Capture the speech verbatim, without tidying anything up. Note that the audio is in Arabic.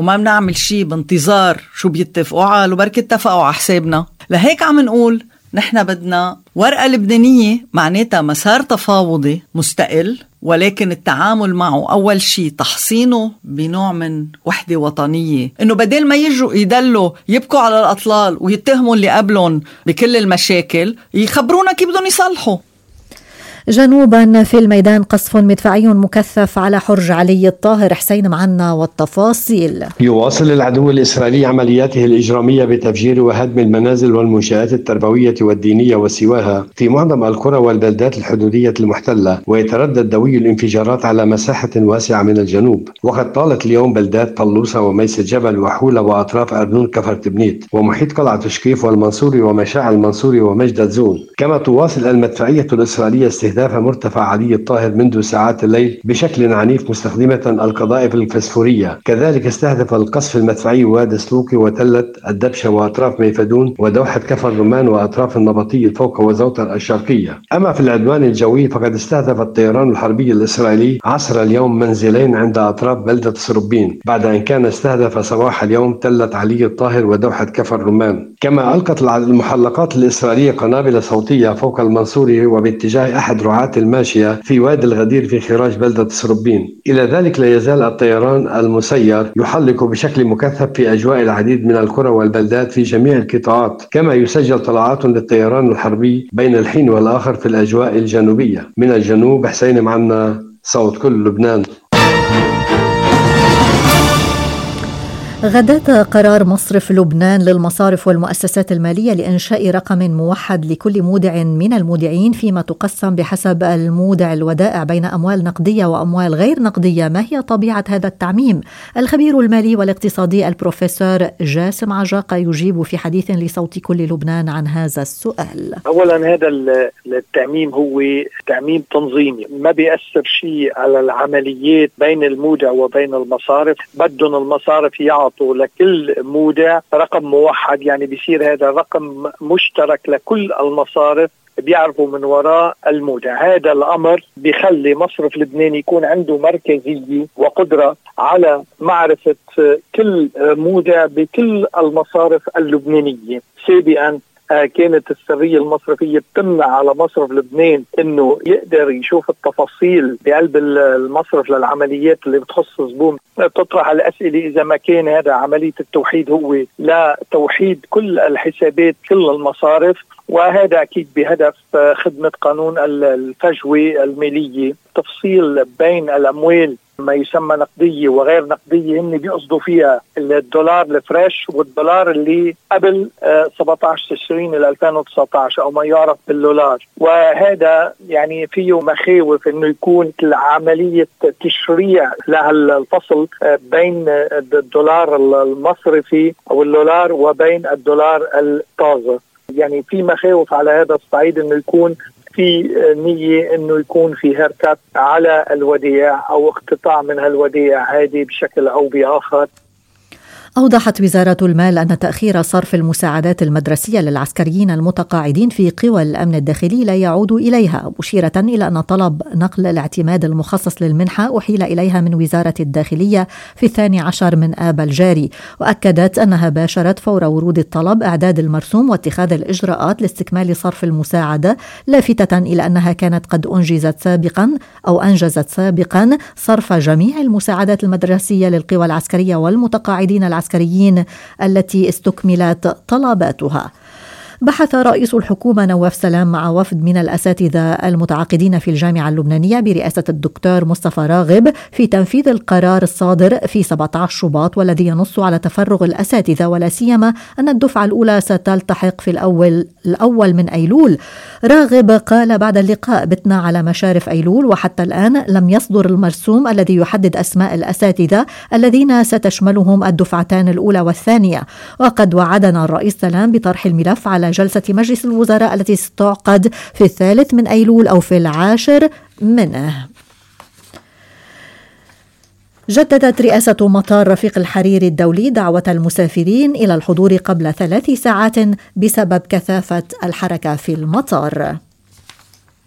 وما بنعمل شي بانتظار شو بيتفقوا عال وبركة اتفقوا على حسابنا. لهيك عم نقول نحن بدنا ورقة لبنانية معناتها مسار تفاوضي مستقل، ولكن التعامل معه أول شيء تحصينه بنوع من وحدة وطنية، إنه بدل ما يجوا يدلوا يبكوا على الأطلال ويتهموا اللي قبلهم بكل المشاكل، يخبرونا كيف بدهم يصلحوا. جنوبا في الميدان قصف مدفعي مكثف على حرج علي الطاهر. حسين معنا والتفاصيل. يواصل العدو الإسرائيلي عملياته الإجرامية بتفجير وهدم المنازل والمنشآت التربوية والدينية وسواها في معظم القرى والبلدات الحدودية المحتلة، ويتردد دوي الانفجارات على مساحة واسعة من الجنوب. وقد طالت اليوم بلدات طلوسة وميس الجبل وحولة وأطراف أرنون كفر تبنيت ومحيط قلعة شكيف والمنصوري ومشاع المنصوري ومجدة زون. كما تواصل المدفعية الإسرائيلية استهداف مرتفع علي الطاهر منذ ساعات الليل بشكل عنيف مستخدمة القذائف الفسفورية. كذلك استهدف القصف المدفعي وادي سلوكي وتلة الدبشة وأطراف ميفدون ودوحة كفر رمان وأطراف النبطية فوق وزوتر الشرقية. أما في العدوان الجوي فقد استهدف الطيران الحربي الإسرائيلي عصر اليوم منزلين عند أطراف بلدة سربين، بعد أن كان استهدف صباح اليوم تلة علي الطاهر ودوحة كفر رمان. كما ألقت المحلقات الإسرائيلية قنابل صوتية فوق المنصوري وباتجاه أحد رعاة الماشية في وادي الغدير في خراج بلدة سربين. إلى ذلك لا يزال الطيران المسير يحلق بشكل مكثف في أجواء العديد من القرى والبلدات في جميع القطاعات، كما يسجل طلعات للطيران الحربي بين الحين والآخر في الأجواء الجنوبية. من الجنوب حسين معنا، صوت كل لبنان. غداة قرار مصرف لبنان للمصارف والمؤسسات المالية لإنشاء رقم موحد لكل مودع من المودعين فيما تقسم بحسب المودع الودائع بين أموال نقدية وأموال غير نقدية. ما هي طبيعة هذا التعميم؟ الخبير المالي والاقتصادي البروفيسور جاسم عجاقة يجيب في حديث لصوت كل لبنان عن هذا السؤال. أولا هذا التعميم هو تعميم تنظيمي، ما بيأثر شيء على العمليات بين المودع وبين المصارف. بدهم المصارف يعطوا لكل مودع رقم موحد، يعني بيصير هذا رقم مشترك لكل المصارف بيعرفوا من وراء المودع. هذا الأمر بيخلي مصرف لبنان يكون عنده مركزية وقدرة على معرفة كل مودع بكل المصارف اللبنانية. سابقا كانت السرية المصرفية بتمنع على مصرف لبنان انه يقدر يشوف التفاصيل بقلب المصرف للعمليات اللي بتخص زبون. تطرح الأسئلة إذا ما كان هذا عملية التوحيد هو لا توحيد كل الحسابات كل المصارف، وهذا أكيد بهدف خدمة قانون الفجوة المالية. تفصيل بين الأموال ما يسمى نقدية وغير نقدية هن بيقصدوا فيها الدولار الفريش والدولار اللي قبل سبعة عشر تشرين ألفين وتسعة عشر أو ما يعرف بالدولار. وهذا يعني فيه مخاوف إنه يكون عملية تشريع لهالفصل بين الدولار المصرفي أو الدولار وبين الدولار الطازة. يعني في مخاوف على هذا الصعيد إنه يكون في نية إنه يكون في هركات على الودائع أو اقتطاع من هالودائع هذه بشكل أو بآخر. أوضحت وزارة المال أن تأخير صرف المساعدات المدرسية للعسكريين المتقاعدين في قوى الأمن الداخلي لا يعود إليها، مشيرة إلى أن طلب نقل الاعتماد المخصص للمنحة أحيل إليها من وزارة الداخلية في الثاني عشر من آب الجاري. وأكدت أنها باشرت فور ورود الطلب إعداد المرسوم واتخاذ الإجراءات لاستكمال صرف المساعدة، لافتة إلى أنها كانت قد أنجزت سابقا أو أنجزت سابقا صرف جميع المساعدات المدرسية للقوى العسكرية والمتقاعدين العسكريين العسكريين التي استكملت طلباتها. بحث رئيس الحكومة نواف سلام مع وفد من الأساتذة المتعاقدين في الجامعة اللبنانية برئاسة الدكتور مصطفى راغب في تنفيذ القرار الصادر في سبعة عشر شباط والذي ينص على تفرغ الأساتذة، ولا سيما أن الدفعة الأولى ستلتحق في الأول الأول من أيلول. راغب قال بعد اللقاء: بتنا على مشارف أيلول وحتى الآن لم يصدر المرسوم الذي يحدد أسماء الأساتذة الذين ستشملهم الدفعتان الأولى والثانية. وقد وعدنا الرئيس سلام بطرح الملف على جلسة مجلس الوزراء التي ستعقد في الثالث من أيلول أو في العاشر منه. جددت رئاسة مطار رفيق الحريري الدولي دعوة المسافرين إلى الحضور قبل ثلاث ساعات بسبب كثافة الحركة في المطار.